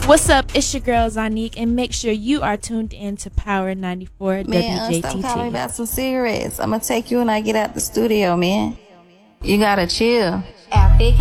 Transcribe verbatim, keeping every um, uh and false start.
What's up? It's your girl Zanique, and make sure you are tuned in to Power ninety-four Man, W J T T. stop calling me about some cigarettes. I'm gonna take you when I get out the studio, man. You gotta chill.